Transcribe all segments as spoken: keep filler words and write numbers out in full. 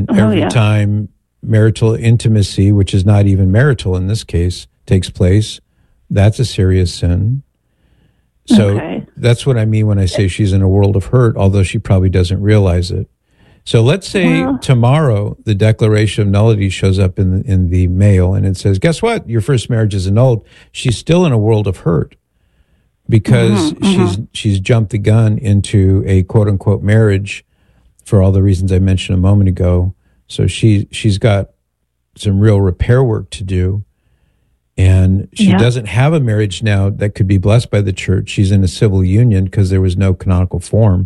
Oh, Every yeah. time marital intimacy, which is not even marital in this case, takes place, that's a serious sin. So Okay. that's what I mean when I say she's in a world of hurt, although she probably doesn't realize it. So let's say Well- tomorrow the declaration of nullity shows up in the, in the mail and it says, guess what? Your first marriage is annulled. She's still in a world of hurt because Mm-hmm, she's mm-hmm. she's jumped the gun into a quote unquote marriage for all the reasons I mentioned a moment ago. So she she's got some real repair work to do. And she Yeah. doesn't have a marriage now that could be blessed by the church. She's in a civil union because there was no canonical form.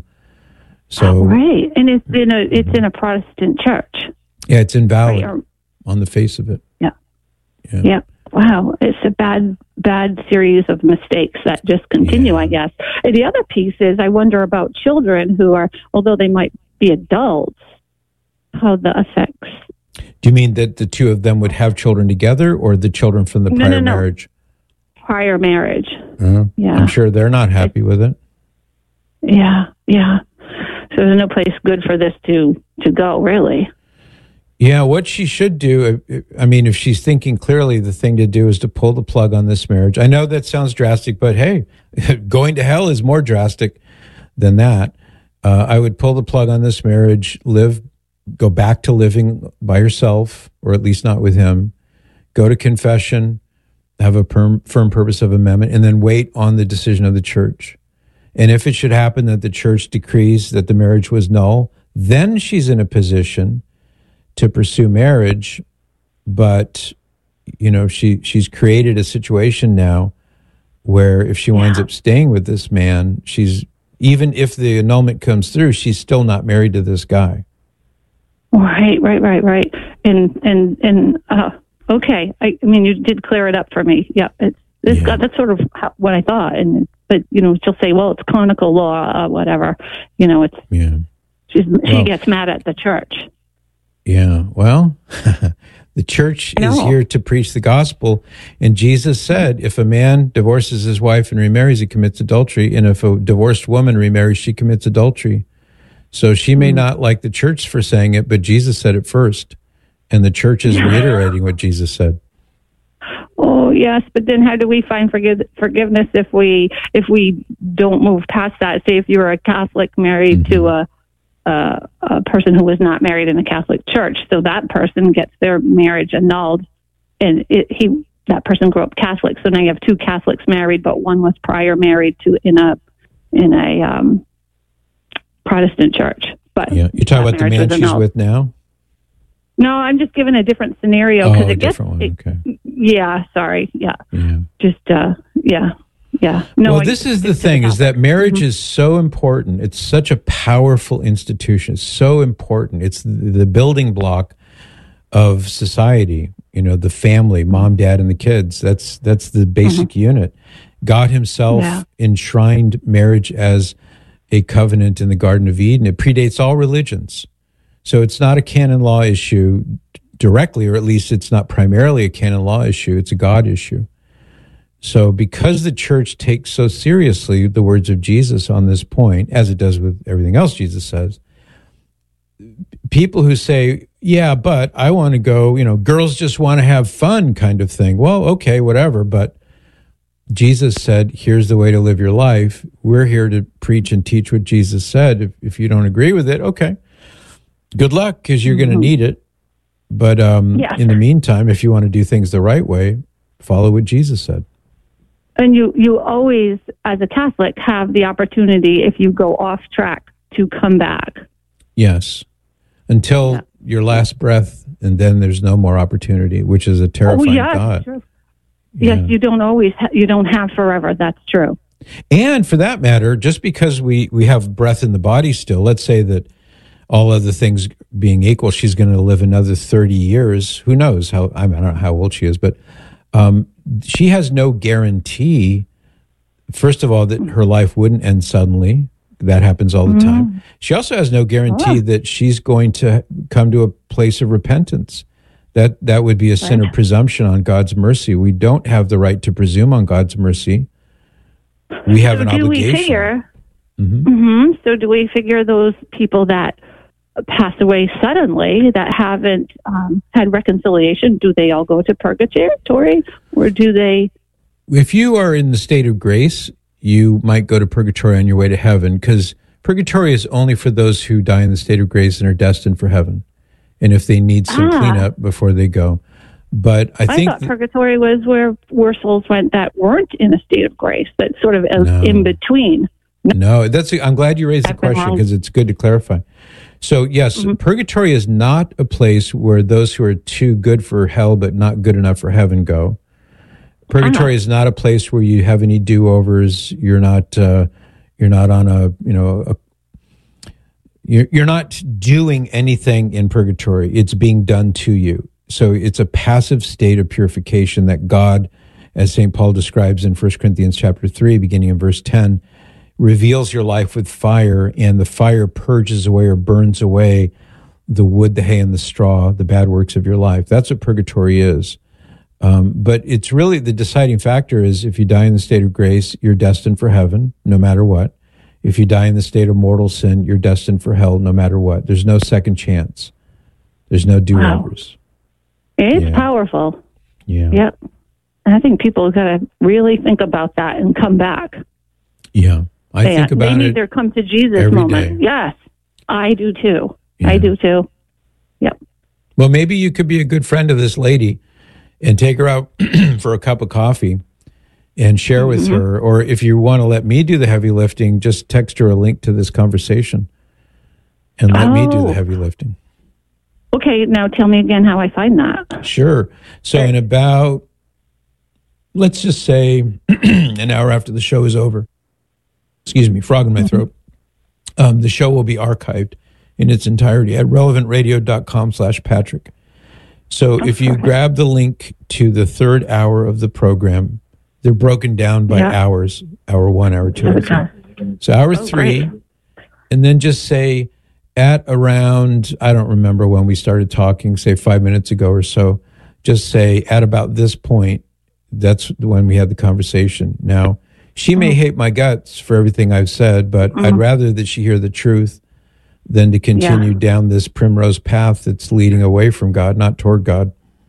So Right. And it's in a it's in a Protestant church. yeah, it's invalid Right, or- on the face of it. Yeah. Yeah. Yeah. Wow. It's a bad, bad series of mistakes that just continue, Yeah. I guess. And the other piece is I wonder about children who are, although they might be adults, how the effects. Do you mean that the two of them would have children together, or the children from the No, prior no, no. marriage? Prior marriage. Uh, Yeah. I'm sure they're not happy with it. Yeah. Yeah. So there's no place good for this to, to go, really. Yeah, what she should do, I mean, if she's thinking clearly, the thing to do is to pull the plug on this marriage. I know that sounds drastic, but hey, going to hell is more drastic than that. Uh, I would pull the plug on this marriage, live, go back to living by yourself, or at least not with him, go to confession, have a firm, firm purpose of amendment, and then wait on the decision of the church. And if it should happen that the church decrees that the marriage was null, then she's in a position to pursue marriage. But, you know, she, she's created a situation now where if she winds Yeah. up staying with this man, she's, even if the annulment comes through, she's still not married to this guy. Right, right, right, right. And, and, and, uh, okay. I, I mean, you did clear it up for me. Yeah. It's, it's Yeah. got, that's sort of how, what I thought. And, but, you know, she'll say, well, it's canonical law, uh, whatever. You know, it's, Yeah. she's, she Well- gets mad at the church. Yeah, well, the church is No. here to preach the gospel. And Jesus said, if a man divorces his wife and remarries, he commits adultery. And if a divorced woman remarries, she commits adultery. So she may not like the church for saying it, but Jesus said it first. And the church is reiterating what Jesus said. Oh, yes. But then how do we find forgive, forgiveness if we, if we don't move past that? Say if you were a Catholic married Mm-hmm. to a, a, a person who was not married in a Catholic church. So that person gets their marriage annulled, and it, he that person grew up Catholic. So now you have two Catholics married, but one was prior married to in a in a um, Protestant church. But Yeah, you're talking that about the marriage man was she's annulled. with now? No, I'm just giving a different scenario Oh, because a it gets. different one. it- Okay. Yeah, sorry. Yeah, Yeah. just uh, yeah, yeah. No, well, I- this is the it's thing, is that marriage Mhm. is so important. It's such a powerful institution. It's so important. It's the, the building block of society. You know, the family, mom, dad, and the kids. That's that's the basic unit. God himself Yeah. enshrined marriage as a covenant in the Garden of Eden. It predates all religions. So it's not a canon law issue directly, or at least it's not primarily a canon law issue. It's a God issue. So because the church takes so seriously the words of Jesus on this point, as it does with everything else Jesus says, people who say, yeah, but I want to go, you know, girls just want to have fun kind of thing. Well, okay, whatever. But Jesus said, here's the way to live your life. We're here to preach and teach what Jesus said. If, if you don't agree with it, okay, good luck, because you're going to need it. But um, Yeah. in the meantime, if you want to do things the right way, follow what Jesus said. And you, you always, as a Catholic, have the opportunity, if you go off track, to come back. Yes. Until Yeah. your last breath, and then there's no more opportunity, which is a Oh, terrifying yes, thought. true. Yeah. Yes, you don't always, ha- you don't have forever. That's true. And for that matter, just because we, we have breath in the body still, let's say that all other things being equal, she's going to live another thirty years. Who knows how, I, mean, I don't know how old she is, but um, she has no guarantee, first of all, that her life wouldn't end suddenly. That happens all the time. She also has no guarantee Oh. that she's going to come to a place of repentance. That that would be a sin of Right. presumption on God's mercy. We don't have the right to presume on God's mercy. We have So an do obligation. we figure? Mhm. hmm So do we figure those people that pass away suddenly that haven't um, had reconciliation, do they all go to purgatory, or do they? If you are in the state of grace, you might go to purgatory on your way to heaven, because purgatory is only for those who die in the state of grace and are destined for heaven, and if they need some ah. cleanup before they go. But I, I think thought th- purgatory was where where souls went that weren't in a state of grace, that sort of no. in between. No, that's. I'm glad you raised the question, because it's good to clarify. So yes, mm-hmm. purgatory is not a place where those who are too good for hell but not good enough for heaven go. Purgatory uh-huh. is not a place where you have any do-overs. You're not. Uh, you're not on a. You know. A, you're you're not doing anything in purgatory. It's being done to you. So it's a passive state of purification that God, as Saint Paul describes in First Corinthians chapter three, beginning in verse ten, reveals your life with fire, and the fire purges away or burns away the wood, the hay, and the straw, the bad works of your life. That's what purgatory is. Um, but it's really the deciding factor is if you die in the state of grace, you're destined for heaven, no matter what. If you die in the state of mortal sin, you're destined for hell, no matter what. There's no second chance. There's no do-overs. Wow. It's yeah. powerful. Yeah. Yep. And I think people got to really think about that and come back. Yeah. I they, think about they it. They need their come to Jesus every moment. Day. Yes, I do too. Yeah. I do too. Yep. Well, maybe you could be a good friend of this lady and take her out for a cup of coffee and share with mm-hmm. her. Or if you want to let me do the heavy lifting, just text her a link to this conversation and let oh. me do the heavy lifting. Okay, now tell me again how I find that. Sure. So in about, let's just say an hour after the show is over, excuse me, frog in my throat, um, the show will be archived in its entirety at relevantradio.com slash Patrick. So if you grab the link to the third hour of the program, they're broken down by yeah. hours, hour one, hour two, hour three. So hour oh, three, great. And then just say at around, I don't remember when we started talking, say five minutes ago or so, just say at about this point, that's when we had the conversation. Now, she may mm-hmm. hate my guts for everything I've said, but mm-hmm. I'd rather that she hear the truth than to continue yeah. down this primrose path that's leading away from God, not toward God.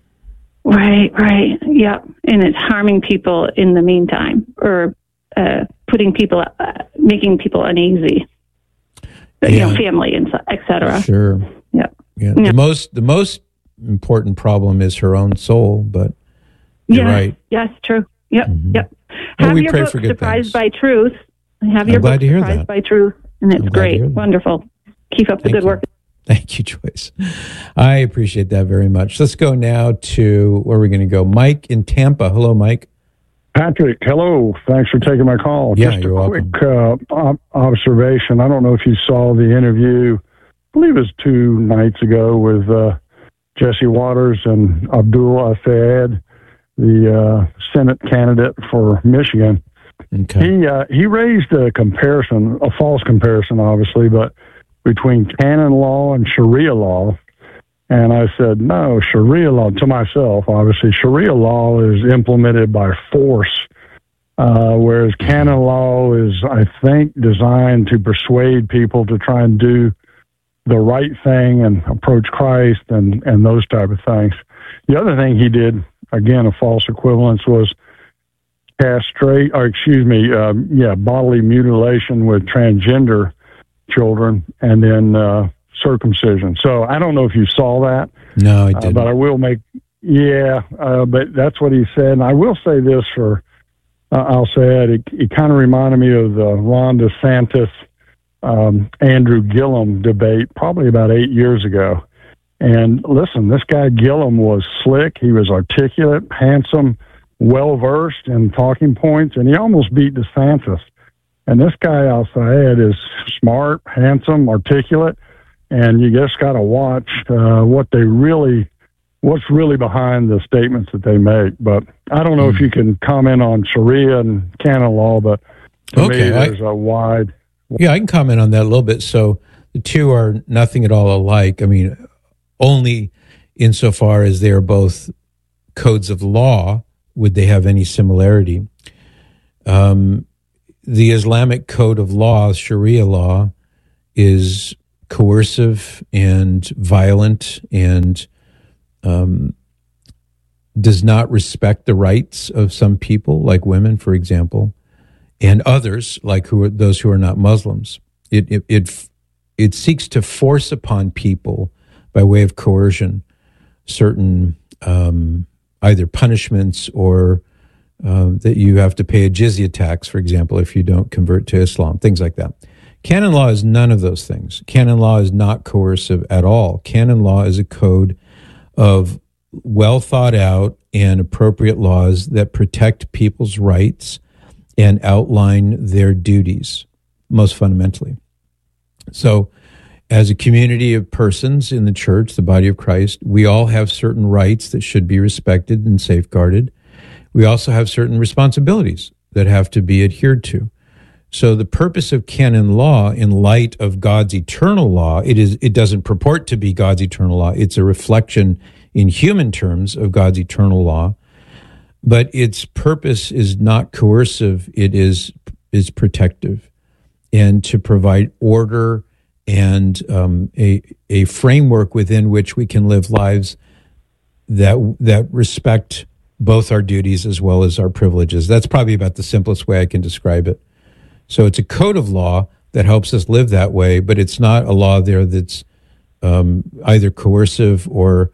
Right, right. Yep. And it's harming people in the meantime, or uh, putting people, uh, making people uneasy. Yeah. You know, family and et cetera. Sure. Yep. Yeah. Yeah. The most, the most important problem is her own soul, but you're yes. right. Yes, true. Yep, mm-hmm. yep. Well, have we your pray book, for good Surprised things. by Truth. Have your I'm glad book, to hear Surprised that. by Truth, and it's great. Wonderful. Keep up the Thank good you. work. Thank you, Joyce. I appreciate that very much. Let's go now to, where are we going to go? Mike in Tampa. Hello, Mike. Patrick, hello. Thanks for taking my call. Yeah, Just you're a welcome. quick uh, ob- observation. I don't know if you saw the interview, I believe it was two nights ago, with uh, Jesse Waters and Abdul Assad, the uh, Senate candidate for Michigan. Okay. He uh, he raised a comparison, a false comparison, obviously, but between canon law and Sharia law. And I said, no, Sharia law, to myself, obviously, Sharia law is implemented by force, uh, whereas canon law is, I think, designed to persuade people to try and do the right thing and approach Christ and, and those type of things. The other thing he did, again, a false equivalence, was castrate, or excuse me, um, yeah, bodily mutilation with transgender children, and then uh, circumcision. So I don't know if you saw that. No, I didn't. Uh, but I will make, yeah, uh, but that's what he said. And I will say this for, uh, I'll say it, it, it kind of reminded me of the Ron DeSantis, um, Andrew Gillum debate probably about eight years ago. And listen, this guy Gillum was slick. He was articulate, handsome, well-versed in talking points, and he almost beat DeSantis. And this guy, I'll say it, is smart, handsome, articulate, and you just got to watch uh, what they really, what's really behind the statements that they make. But I don't know mm. if you can comment on Sharia and canon law, but to okay, me, there's I, a wide... Yeah, I can comment on that a little bit. So the two are nothing at all alike. I mean, only insofar as they are both codes of law would they have any similarity. Um, the Islamic code of law, Sharia law, is coercive and violent and um, does not respect the rights of some people, like women, for example, and others, like who are those who are not Muslims. It it it, it seeks to force upon people by way of coercion certain um, either punishments or uh, that you have to pay a jizya tax, for example, if you don't convert to Islam, things like that. Canon law is none of those things. Canon law is not coercive at all. Canon law is a code of well thought out and appropriate laws that protect people's rights and outline their duties, most fundamentally. So, as a community of persons in the church, the body of Christ, we all have certain rights that should be respected and safeguarded. We also have certain responsibilities that have to be adhered to. So the purpose of canon law, in light of God's eternal law, it is it doesn't purport to be God's eternal law. It's a reflection in human terms of God's eternal law. But its purpose is not coercive. It is is protective, and to provide order and um, a a framework within which we can live lives that that respect both our duties as well as our privileges. That's probably about the simplest way I can describe it. So it's a code of law that helps us live that way, but it's not a law there that's um, either coercive or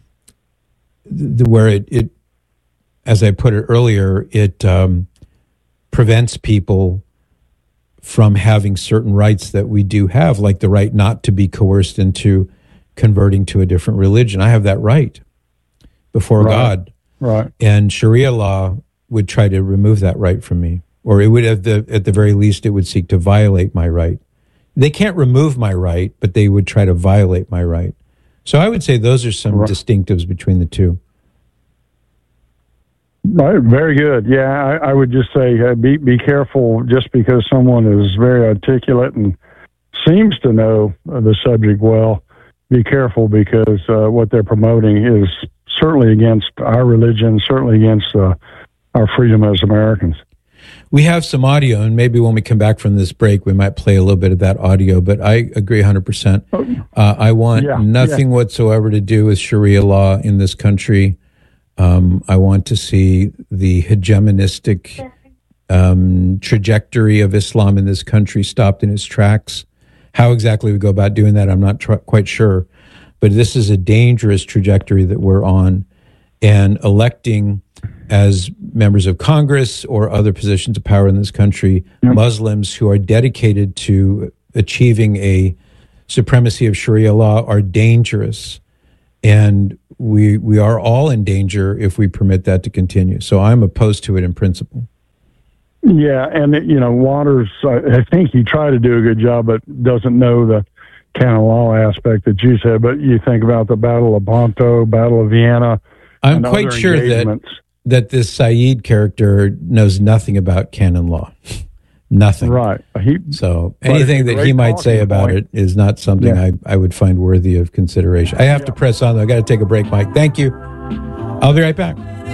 th- where it, it, as I put it earlier, it um, prevents people from having certain rights that we do have, like the right not to be coerced into converting to a different religion. I have that right before right. God. Right. And Sharia law would try to remove that right from me. Or it would, at the at the very least, it would seek to violate my right. They can't remove my right, but they would try to violate my right. So I would say those are some right. distinctives between the two. Right, very good. Yeah, I, I would just say uh, be be careful. Just because someone is very articulate and seems to know uh, the subject well, be careful, because uh, what they're promoting is certainly against our religion, certainly against uh, our freedom as Americans. We have some audio, and maybe when we come back from this break, we might play a little bit of that audio, but I agree one hundred percent. Uh, I want yeah, nothing yeah. whatsoever to do with Sharia law in this country. Um, I want to see the hegemonistic um, trajectory of Islam in this country stopped in its tracks. How exactly we go about doing that, I'm not tr- quite sure. But this is a dangerous trajectory that we're on, and electing as members of Congress or other positions of power in this country, yep. Muslims who are dedicated to achieving a supremacy of Sharia law are dangerous. And we we are all in danger if we permit that to continue. So I'm opposed to it in principle. Yeah, and, you know, Waters, I think he tried to do a good job, but doesn't know the canon law aspect that you said. But you think about the Battle of Bonto, Battle of Vienna. I'm quite sure that that this Saeed character knows nothing about canon law. Nothing. Right. He, so anything that he might say about point. it is not something yeah. I, I would find worthy of consideration. I have yeah. to press on, though. I got to take a break, Mike. Thank you. I'll be right back.